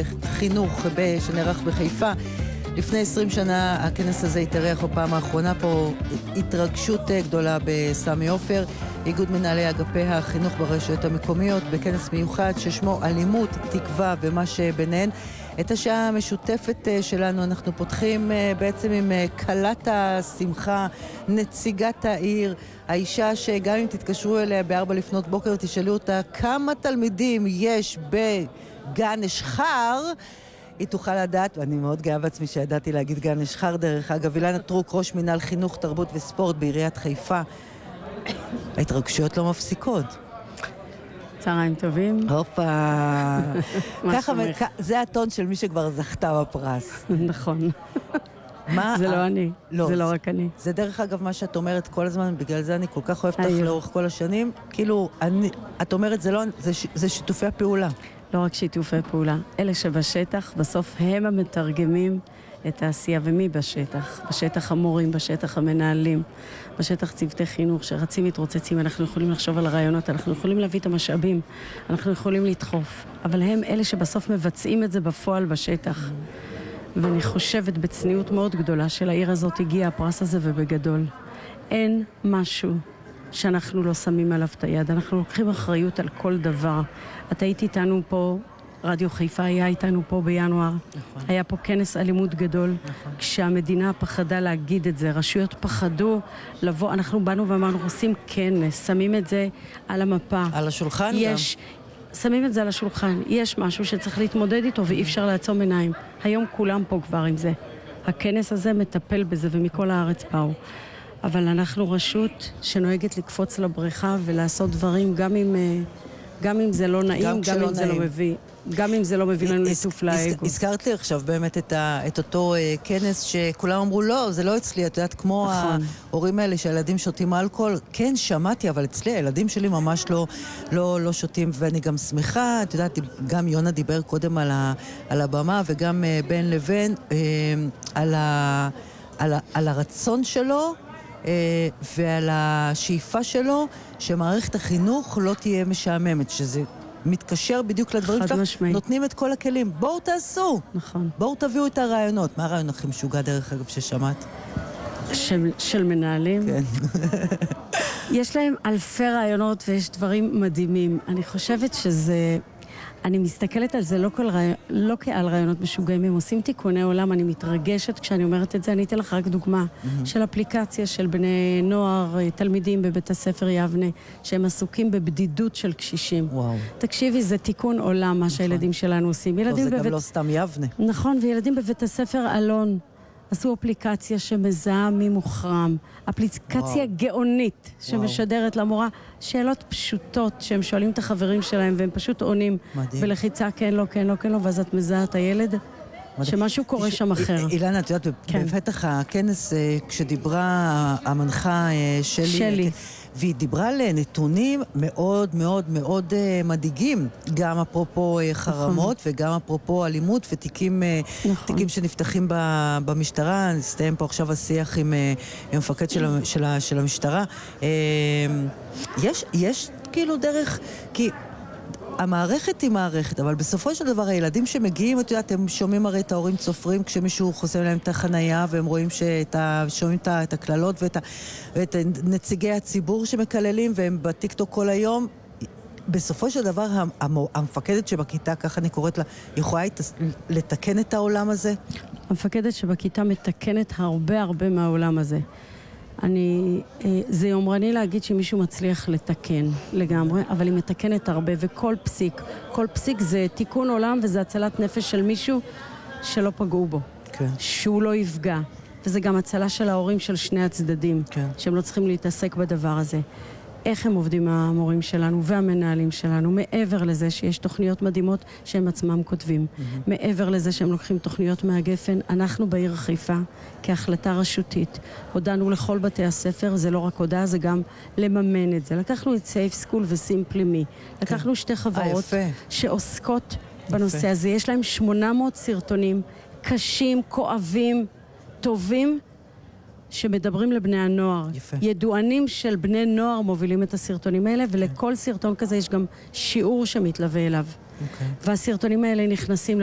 חינוך שנערך בחיפה. לפני 20 שנה הכנס הזה התארח בפעם האחרונה פה, התרגשות גדולה בסמי עופר, איגוד מנהלי אגפי החינוך ברשויות המקומיות, בכנס מיוחד ששמו אלימות, תקווה ומה שביניהן. את השעה המשותפת שלנו אנחנו פותחים בעצם עם קלת השמחה, נציגת העיר, האישה שגם אם תתקשרו אליה ב-4 לפנות בוקר תשאלו אותה כמה תלמידים יש בגן אשחר, היא תוכל לדעת, ואני מאוד גאה בעצמי שידעתי להגיד גן אשחר דרך אגב. אילנה טרוק, ראש מנהל חינוך, תרבות וספורט בעיריית חיפה. ההתרגשויות לא מפסיקות. צהריים טובים. הופה. ככה, זה הטון של מי שכבר זכתה בפרס. נכון. זה לא אני, זה לא רק אני. זה דרך אגב מה שאת אומרת כל הזמן, בגלל זה אני כל כך אוהבת אותך לאורך כל השנים. כאילו, את אומרת, זה שיתופי הפעולה. לא רק שיתופי פעולה, אלה שבשטח, בסוף הם המתרגמים את העשייה. ומי בשטח? בשטח המורים, בשטח המנהלים, בשטח צוותי חינוך שרצים מתרוצצים. אנחנו יכולים לחשוב על הרעיונות, אנחנו יכולים להביא את המשאבים, אנחנו יכולים לדחוף, אבל הם אלה שבסוף מבצעים את זה בפועל בשטח. ואני חושבת בצניעות מאוד גדולה של העיר הזאת הגיע הפרס הזה, ובגדול אין משהו שאנחנו לא שמים עליו את היד. אנחנו לוקחים אחריות על כל דבר. את היית איתנו פה, רדיו חיפה היה איתנו פה בינואר. נכון. היה פה כנס אלימות גדול. נכון. כשהמדינה פחדה להגיד את זה, רשויות פחדו לבוא, אנחנו באנו ואמרנו, עושים כנס, שמים את זה על המפה. על השולחן יש, גם. שמים את זה על השולחן. יש משהו שצריך להתמודד איתו ואי אפשר לעצום עיניים. היום כולם פה כבר עם זה. הכנס הזה מטפל בזה ומכל הארץ באו. אבל אנחנו רשות שנוהגת לקפוץ לבריכה ולעשות דברים גם אם זה לא נעים, גם אם זה לא מביא. גם אם זה לא מביא לנו ניתוף לאגו. הזכרת לי עכשיו באמת את אותו כנס שכולם אמרו לא, זה לא אצלי, את יודעת, כמו ההורים האלה שהילדים שותים אלכוהול, כן שמעתי, אבל אצלי הילדים שלי ממש לא שותים, ואני גם שמחה, את יודעת, גם יונה דיבר קודם על הבמה, וגם בן לבן, על הרצון שלו, ועל השאיפה שלו שמערכת החינוך לא תהיה משעממת, שזה מתקשר בדיוק לדברים שלך, נותנים את כל הכלים, בואו תעשו, נכון. בואו תביאו את הרעיונות. מה הרעיון הכי משוגע דרך אגב ששמעת? של מנהלים? כן. יש להם אלפי רעיונות ויש דברים מדהימים. אני חושבת שזה, אני מסתכלת על זה לא כעל רעיונות משוגעים, הם עושים תיקוני עולם, אני מתרגשת כשאני אומרת את זה. אני אתן לך רק דוגמה של אפליקציה של בני נוער, תלמידים בבית הספר יבנה, שהם עסוקים בבדידות של קשישים. וואו. תקשיבי, זה תיקון עולם מה שהילדים שלנו עושים. זה גם לא סתם יבנה. נכון, וילדים בבית הספר אלון עשו אפליקציה שמזהה מי מוחרם. אפליקציה גאונית שמשדרת למורה שאלות פשוטות שהם שואלים את החברים שלהם והם פשוט עונים בלחיצה כן, לא, כן, לא, כן, לא, ואז את מזהה את הילד שמשהו קורה שם אחר. אילנה, את יודעת, בפתח הכנס כשדיברה המנחה שלי, והיא דיברה על נתונים מאוד מאוד מאוד מדאיגים, גם אפרופו חרמות וגם אפרופו אלימות ותיקים שנפתחים במשטרה. נסתיים פה עכשיו השיח עם מפקד של המשטרה. יש כאילו דרך, כי המערכת היא מערכת, אבל בסופו של דבר הילדים שמגיעים, את יודעת, הם שומעים הרי את ההורים צופרים כשמישהו חוסם להם את החנייה, והם רואים שומעים את הכללות ואת נציגי הציבור שמקללים, והם בטיקטוק כל היום. בסופו של דבר המפקדת שבכיתה, ככה אני קוראת לה, יכולה לתקן את העולם הזה? המפקדת שבכיתה מתקנת הרבה מהעולם הזה. זה יומרני להגיד שמישהו מצליח לתקן לגמרי, אבל היא מתקנת הרבה, וכל פסיק זה תיקון עולם, וזה הצלת נפש של מישהו שלא פגעו בו, שהוא לא יפגע, וזה גם הצלה של ההורים של שני הצדדים, שהם לא צריכים להתעסק בדבר הזה. איך הם עובדים המורים שלנו והמנהלים שלנו, מעבר לזה שיש תוכניות מדהימות שהם עצמם כותבים, מעבר לזה שהם לוקחים תוכניות מהגפן. אנחנו בעיר חיפה, כהחלטה רשותית, הודענו לכל בתי הספר, זה לא רק הודעה, זה גם לממן את זה. לקחנו את סייף סקול וסימפלי מי, לקחנו שתי חברות שעוסקות בנושא הזה, יש להם 800 סרטונים קשים, כואבים, טובים, שמדברים לבני הנוער. יפה. ידוענים של בני נוער מובילים את הסרטונים האלה, ולכל סרטון כזה יש גם שיעור שמתלווה אליו. והסרטונים האלה נכנסים